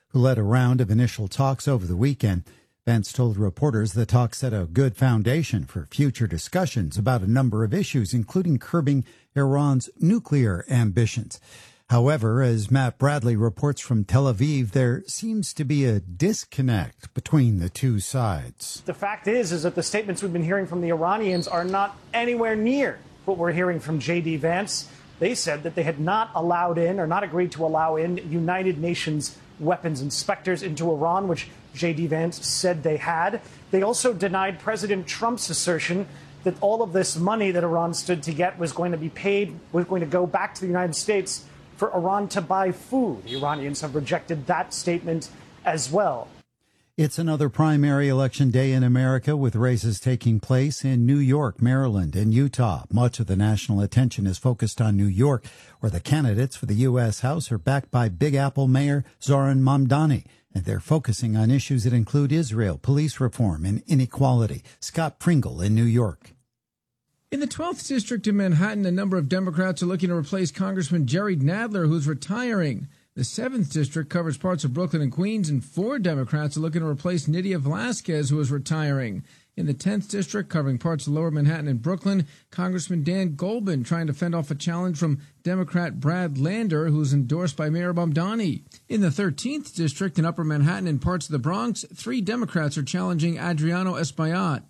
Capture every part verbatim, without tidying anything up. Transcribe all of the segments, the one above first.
who led a round of initial talks over the weekend. Vance told reporters the talks set a good foundation for future discussions about a number of issues, including curbing Iran's nuclear ambitions. However, as Matt Bradley reports from Tel Aviv, there seems to be a disconnect between the two sides. The fact is, is that the statements we've been hearing from the Iranians are not anywhere near what we're hearing from J D. Vance. They said that they had not allowed in or not agreed to allow in United Nations weapons inspectors into Iran, which J D. Vance said they had. They also denied President Trump's assertion that all of this money that Iran stood to get was going to be paid, was going to go back to the United States for Iran to buy food. The Iranians have rejected that statement as well. It's another primary election day in America, with races taking place in New York, Maryland, and Utah. Much of the national attention is focused on New York, where the candidates for the U S. House are backed by Big Apple Mayor Zohran Mamdani, and they're focusing on issues that include Israel, police reform, and inequality. Scott Pringle in New York. In the twelfth District in Manhattan, a number of Democrats are looking to replace Congressman Jerry Nadler, who's retiring. The seventh District covers parts of Brooklyn and Queens, and four Democrats are looking to replace Nydia Velázquez, who is retiring. In the tenth District, covering parts of Lower Manhattan and Brooklyn, Congressman Dan Goldman trying to fend off a challenge from Democrat Brad Lander, who's endorsed by Mayor Mamdani. In the thirteenth District in Upper Manhattan and parts of the Bronx, three Democrats are challenging Adriano Espaillat.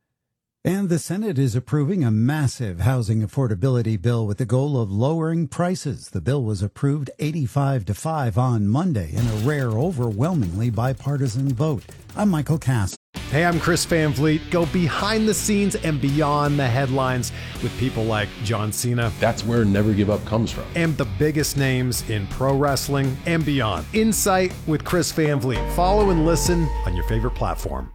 And the Senate is approving a massive housing affordability bill with the goal of lowering prices. The bill was approved eighty-five to five on Monday in a rare, overwhelmingly bipartisan vote. I'm Michael Cass. Hey, I'm Chris Van Vliet. Go behind the scenes and beyond the headlines with people like John Cena. That's where Never Give Up comes from. And the biggest names in pro wrestling and beyond. Insight with Chris Van Vliet. Follow and listen on your favorite platform.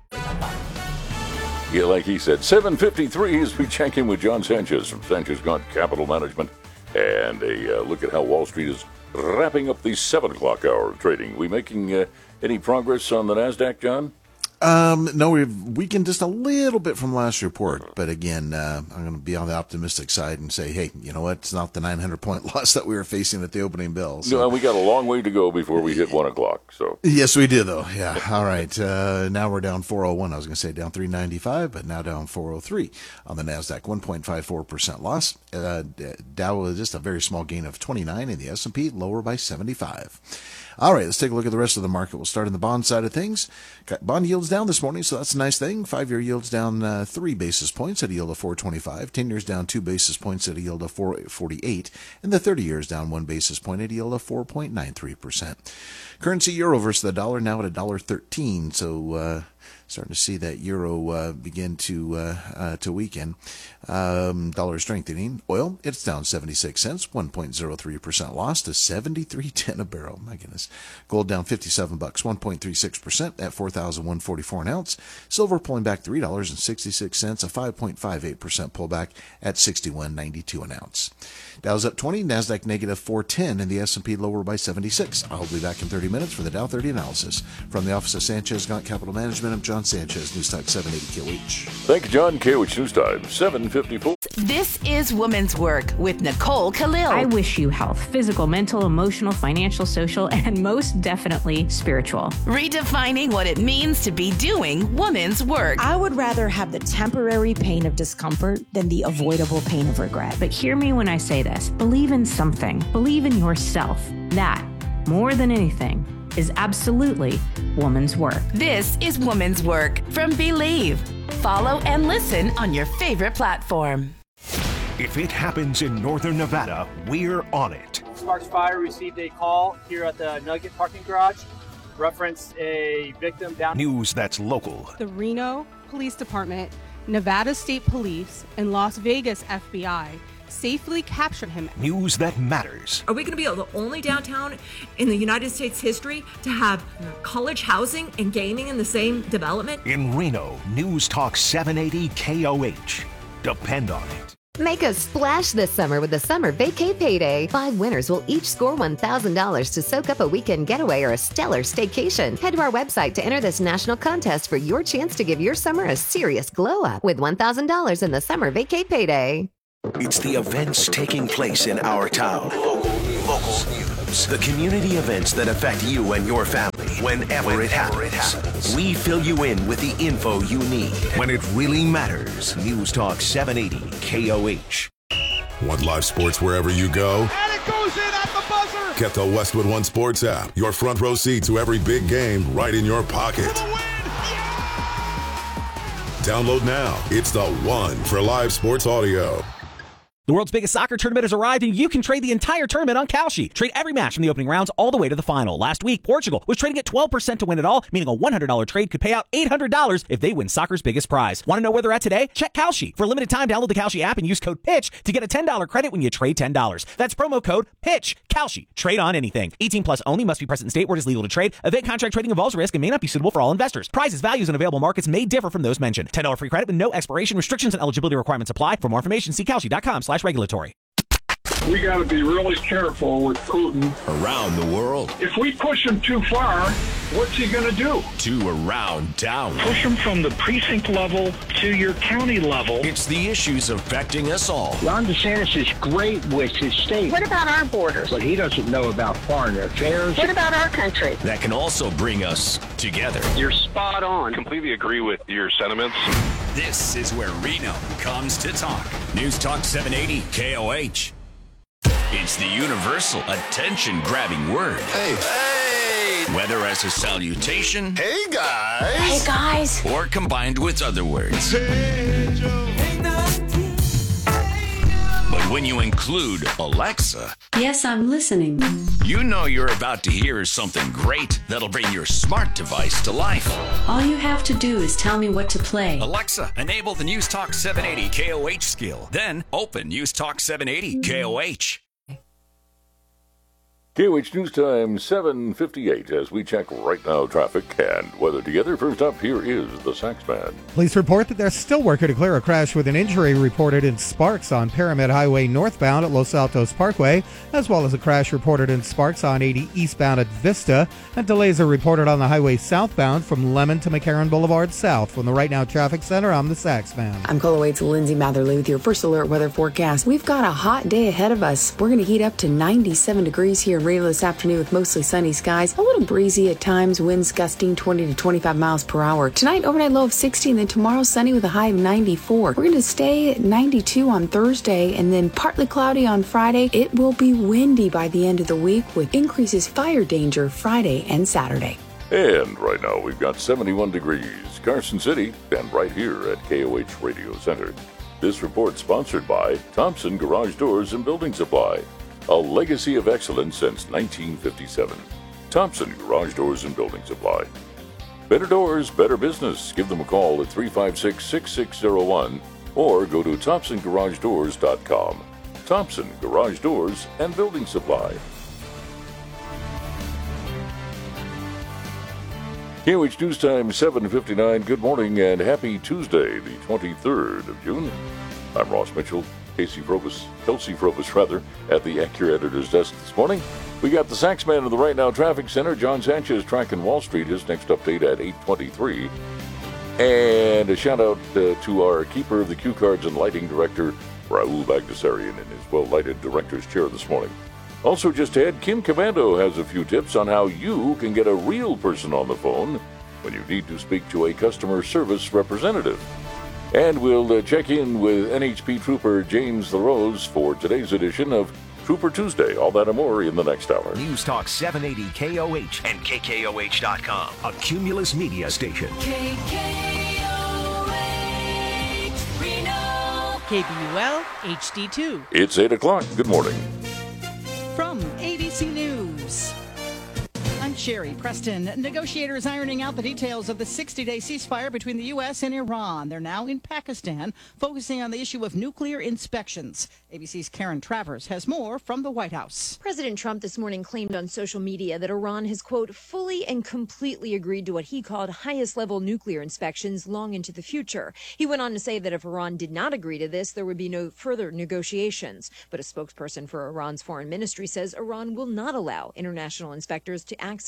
Yeah, like he said, seven fifty-three as we check in with John Sanchez from Sanchez Gaunt Capital Management. And a uh, look at how Wall Street is wrapping up the seven o'clock hour of trading. We making uh, any progress on the NASDAQ, John? Um, no, we've weakened just a little bit from last report, but again, uh, I'm going to be on the optimistic side and say, hey, you know what? It's not the nine hundred point loss that we were facing at the opening bell. So. No, we got a long way to go before we hit one o'clock. So yes, we do, though. Yeah. All right. Uh, now we're down four oh one. I was going to say down three ninety-five, but now down four oh three on the NASDAQ. one point five four percent loss. Uh, Dow was just a very small gain of twenty-nine, and the S and P lower by seventy-five. All right, let's take a look at the rest of the market. We'll start in the bond side of things. Got bond yields down this morning, so that's a nice thing. Five-year yields down uh, three basis points at a yield of four twenty-five. Ten years down two basis points at a yield of four forty-eight. And the thirty years down one basis point at a yield of four point nine three percent. Currency euro versus the dollar now at one dollar thirteen. So uh, starting to see that euro uh, begin to uh, uh, to weaken. Um, dollar strengthening. Oil, it's down seventy-six cents, one point zero three percent loss to seventy-three ten a barrel. My goodness. Gold down fifty-seven bucks, one point three six percent at four thousand one hundred forty-four an ounce. Silver pulling back three dollars and sixty-six cents, a five point five eight percent pullback at sixty-one ninety-two an ounce. Dow's up twenty, Nasdaq negative four ten, and the S and P lower by seventy-six. I'll be back in thirty minutes for the Dow thirty analysis. From the office of Sanchez Gaunt Capital Management, I'm John Sanchez, News Talk seven eighty K O H. Thank you, John. K O H News Time, seven fifty-four. This is Women's Work with Nicole Khalil. I wish you health, physical, mental, emotional, financial, social, and most definitely spiritual. Redefining what it means to be doing women's work. I would rather have the temporary pain of discomfort than the avoidable pain of regret. But hear me when I say this. Believe in something. Believe in yourself. That, more than anything, is absolutely woman's work. This is Woman's Work from Believe. Follow and listen on your favorite platform. If it happens in Northern Nevada, we're on it. Sparks Fire received a call here at the Nugget parking garage. Reference a victim down. News that's local. The Reno Police Department, Nevada State Police, and Las Vegas F B I safely captured him. News that matters. Are we going to be the only downtown in the United States history to have college housing and gaming in the same development? In Reno, News Talk seven eighty K O H. Depend on it. Make a splash this summer with the Summer Vacay Payday. Five winners will each score one thousand dollars to soak up a weekend getaway or a stellar staycation. Head to our website to enter this national contest for your chance to give your summer a serious glow up with one thousand dollars in the Summer Vacay Payday. It's the events taking place in our town. Local news. Local news. The community events that affect you and your family. whenever it happens. We fill you in with the info you need when it really matters. News Talk seven eighty K O H. Want live sports wherever you go? And it goes in at the buzzer! Get the Westwood One Sports app. Your front row seat to every big game right in your pocket. For the win! Yeah! Download now. It's the one for live sports audio. The world's biggest soccer tournament has arrived, and you can trade the entire tournament on Kalshi. Trade every match from the opening rounds all the way to the final. Last week, Portugal was trading at twelve percent to win it all, meaning a one hundred dollars trade could pay out eight hundred dollars if they win soccer's biggest prize. Want to know where they're at today? Check Kalshi. For a limited time, download the Kalshi app and use code PITCH to get a ten dollars credit when you trade ten dollars. That's promo code PITCH. Kalshi. Trade on anything. eighteen plus only. Must be present in state where it is legal to trade. Event contract trading involves risk and may not be suitable for all investors. Prizes, values, and available markets may differ from those mentioned. ten dollars free credit with no expiration. Restrictions and eligibility requirements apply. For more information, see Kalshi.com slash regulatory. We got to be really careful with Putin. Around the world. If we push him too far, what's he going to do? To around town. Push him from the precinct level to your county level. It's the issues affecting us all. Ron DeSantis is great with his state. What about our borders? But he doesn't know about foreign affairs. What about our country? That can also bring us together. You're spot on. Completely agree with your sentiments. This is where Reno comes to talk. News Talk seven eighty K O H. It's the universal attention-grabbing word. Hey, hey! Whether as a salutation, hey guys, hey guys, or combined with other words. Hey, Joe. But when you include Alexa, yes, I'm listening. You know you're about to hear something great that'll bring your smart device to life. All you have to do is tell me what to play. Alexa, enable the News Talk seven eighty K O H skill. Then open News Talk seven eighty K O H. K O H News Time seven fifty-eight as we check right now traffic and weather together. First up, here is the Saxman. Police report that they're still working to clear a crash with an injury reported in Sparks on Pyramid Highway northbound at Los Altos Parkway, as well as a crash reported in Sparks on eighty eastbound at Vista, and delays are reported on the highway southbound from Lemon to McCarran Boulevard south. From the Right Now Traffic Center, I'm the Saxman. I'm Cola Waits, Lindsay Matherly with your first alert weather forecast. We've got a hot day ahead of us. We're going to heat up to ninety-seven degrees here in Reno this afternoon with mostly sunny skies, a little breezy at times, winds gusting twenty to twenty-five miles per hour. Tonight, overnight low of sixty, and then tomorrow sunny with a high of ninety-four. We're going to stay at ninety-two on Thursday, and then partly cloudy on Friday. It will be windy by the end of the week with increases fire danger Friday and Saturday. And right now we've got seventy-one degrees, Carson City, and right here at K O H Radio Center. This report sponsored by Thompson Garage Doors and Building Supply. A legacy of excellence since nineteen fifty-seven. Thompson Garage Doors and Building Supply. Better doors, better business. Give them a call at three five six, six six zero one or go to thompson garage doors dot com. Thompson Garage Doors and Building Supply. K O H News Time seven fifty-nine. Good morning and happy Tuesday, the twenty-third of June. I'm Ross Mitchell. Casey Frobus, Kelsey Frobus, rather, at the Accurate Editor's Desk this morning. We got the Saxman of the Right Now Traffic Center, John Sanchez, tracking Wall Street, his next update at eight twenty-three. And a shout-out uh, to our keeper of the cue cards and lighting director, Raul Bagdasarian, in his well-lighted director's chair this morning. Also just ahead, Kim Cavando has a few tips on how you can get a real person on the phone when you need to speak to a customer service representative. And we'll uh, check in with N H P Trooper James LaRose for today's edition of Trooper Tuesday. All that and more in the next hour. News Talk seven eighty K O H and K K O H dot com, a Cumulus media station. K K O H Reno. K B U L H D two. It's eight o'clock. Good morning. From A B C News, I'm Sherry Preston. Negotiators ironing out the details of the sixty-day ceasefire between the U S and Iran. They're now in Pakistan, focusing on the issue of nuclear inspections. A B C's Karen Travers has more from the White House. President Trump this morning claimed on social media that Iran has, quote, fully and completely agreed to what he called highest-level nuclear inspections long into the future. He went on to say that if Iran did not agree to this, there would be no further negotiations. But a spokesperson for Iran's foreign ministry says Iran will not allow international inspectors to access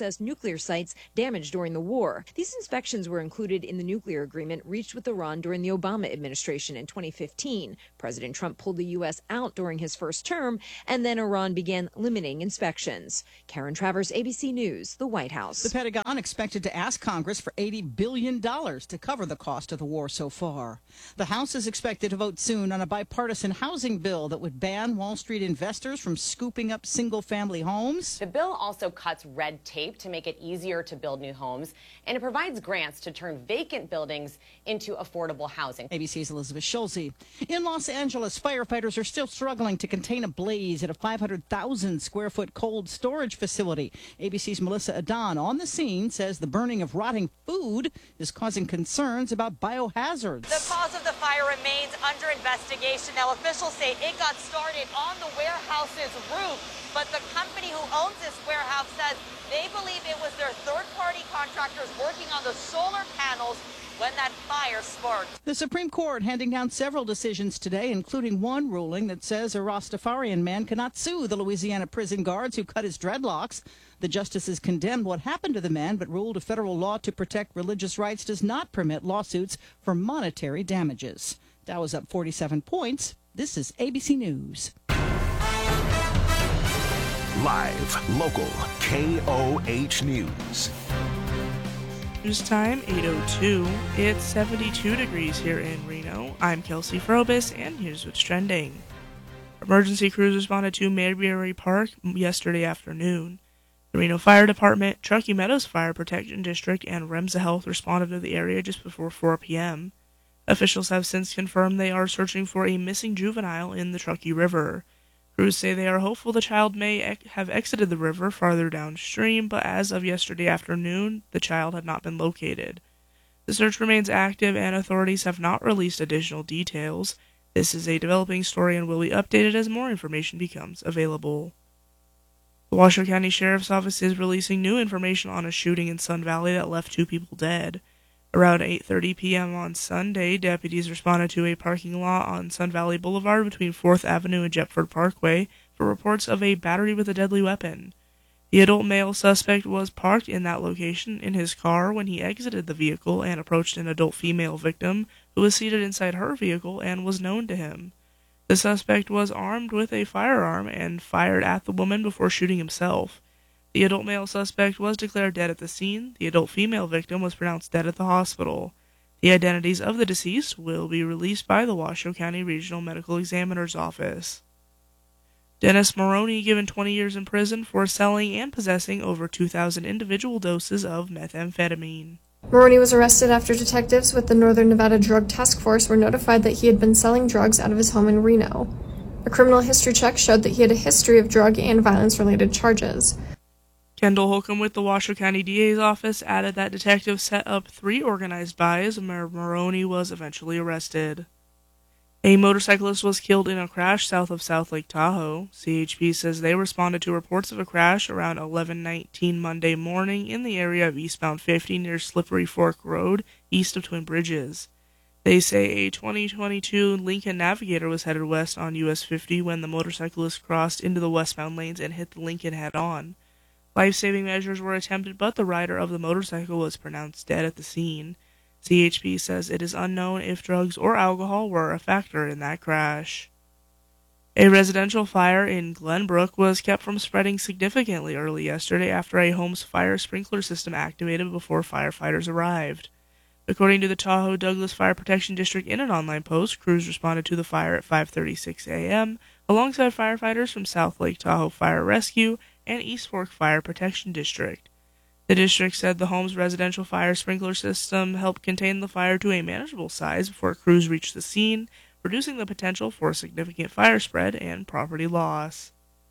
access nuclear sites damaged during the war. These inspections were included in the nuclear agreement reached with Iran during the Obama administration in twenty fifteen. President Trump pulled the U S out during his first term, and then Iran began limiting inspections. Karen Travers, A B C News, the White House. The Pentagon expected to ask Congress for eighty billion dollars to cover the cost of the war so far. The House is expected to vote soon on a bipartisan housing bill that would ban Wall Street investors from scooping up single-family homes. The bill also cuts red tape to make it easier to build new homes, and it provides grants to turn vacant buildings into affordable housing. A B C's Elizabeth Schulze. In Los Angeles, firefighters are still struggling to contain a blaze at a five hundred thousand square foot cold storage facility. A B C's Melissa Adan on the scene says the burning of rotting food is causing concerns about biohazards. The cause of the fire remains under investigation. Now, officials say it got started on the warehouse's roof, but the company who owns this warehouse says they believe it was their third-party contractors working on the solar panels when that fire sparked. The Supreme Court handing down several decisions today, including one ruling that says a Rastafarian man cannot sue the Louisiana prison guards who cut his dreadlocks. The justices condemned what happened to the man, but ruled a federal law to protect religious rights does not permit lawsuits for monetary damages. Dow is up forty-seven points. This is A B C News. Live, local, K O H News. News time, eight oh two. It's seventy-two degrees here in Reno. I'm Kelsey Frobis, and here's what's trending. Emergency crews responded to Mayberry Park yesterday afternoon. The Reno Fire Department, Truckee Meadows Fire Protection District, and Remsa Health responded to the area just before four p.m. Officials have since confirmed they are searching for a missing juvenile in the Truckee River. Crews say they are hopeful the child may ex- have exited the river farther downstream, but as of yesterday afternoon, the child had not been located. The search remains active, and authorities have not released additional details. This is a developing story and will be updated as more information becomes available. The Washoe County Sheriff's Office is releasing new information on a shooting in Sun Valley that left two people dead. Around eight thirty p.m. on Sunday, deputies responded to a parking lot on Sun Valley Boulevard between fourth Avenue and Jetford Parkway for reports of a battery with a deadly weapon. The adult male suspect was parked in that location in his car when he exited the vehicle and approached an adult female victim who was seated inside her vehicle and was known to him. The suspect was armed with a firearm and fired at the woman before shooting himself. The adult male suspect was declared dead at the scene. The adult female victim was pronounced dead at the hospital. The identities of the deceased will be released by the Washoe County Regional Medical Examiner's Office. Dennis Maroney given twenty years in prison for selling and possessing over two thousand individual doses of methamphetamine. Maroney was arrested after detectives with the Northern Nevada Drug Task Force were notified that he had been selling drugs out of his home in Reno. A criminal history check showed that he had a history of drug and violence-related charges. Kendall Holcomb with the Washoe County D A's office added that detectives set up three organized buys where Maroney was eventually arrested. A motorcyclist was killed in a crash south of South Lake Tahoe. C H P says they responded to reports of a crash around eleven nineteen Monday morning in the area of eastbound fifty near Slippery Fork Road, east of Twin Bridges. They say a twenty twenty-two Lincoln Navigator was headed west on U S fifty when the motorcyclist crossed into the westbound lanes and hit the Lincoln head-on. Life-saving measures were attempted, but the rider of the motorcycle was pronounced dead at the scene. C H P says it is unknown if drugs or alcohol were a factor in that crash. A residential fire in Glenbrook was kept from spreading significantly early yesterday after a home's fire sprinkler system activated before firefighters arrived. According to the Tahoe Douglas Fire Protection District in an online post, crews responded to the fire at five thirty-six a.m. alongside firefighters from South Lake Tahoe Fire Rescue and East Fork Fire Protection District. The district said the home's residential fire sprinkler system helped contain the fire to a manageable size before crews reached the scene, reducing the potential for significant fire spread and property loss.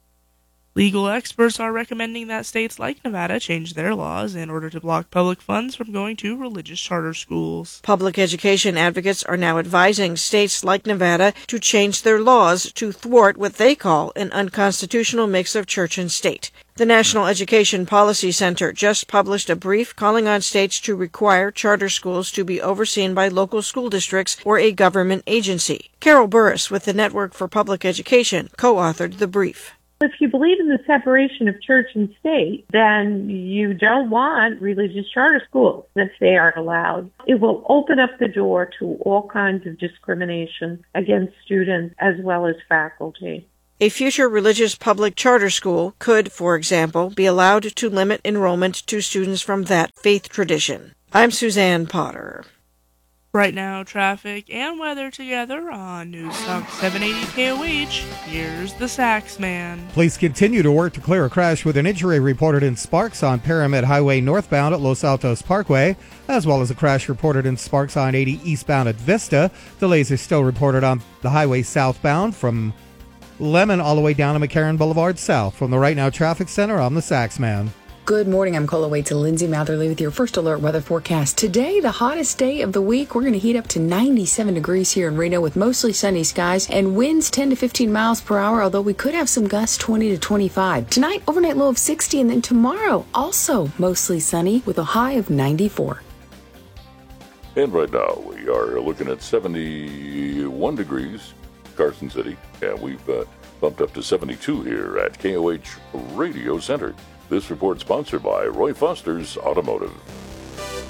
Legal experts are recommending that states like Nevada change their laws in order to block public funds from going to religious charter schools. Public education advocates are now advising states like Nevada to change their laws to thwart what they call an unconstitutional mix of church and state. The National Education Policy Center just published a brief calling on states to require charter schools to be overseen by local school districts or a government agency. Carol Burris with the Network for Public Education co-authored the brief. If you believe in the separation of church and state, then you don't want religious charter schools if they aren't allowed. It will open up the door to all kinds of discrimination against students as well as faculty. A future religious public charter school could, for example, be allowed to limit enrollment to students from that faith tradition. I'm Suzanne Potter. Right now, traffic and weather together on News Talk seven eighty K O H. Here's the Sax Man. Police continue to work to clear a crash with an injury reported in Sparks on Pyramid Highway northbound at Los Altos Parkway, as well as a crash reported in Sparks on eighty eastbound at Vista. Delays are still reported on the highway southbound from Lemon all the way down to McCarran Boulevard South. From the Right Now Traffic Center, I'm the Sax Man. Good morning. I'm Cola Wade to Lindsay Matherly with your first alert weather forecast. Today, the hottest day of the week. We're going to heat up to ninety-seven degrees here in Reno with mostly sunny skies and winds ten to fifteen miles per hour, although we could have some gusts twenty to twenty-five. Tonight, overnight low of sixty, and then tomorrow, also mostly sunny with a high of ninety-four. And right now, we are looking at seventy-one degrees, Carson City, and we've uh, bumped up to seventy-two here at K O H Radio Center. This report sponsored by Roy Foster's Automotive.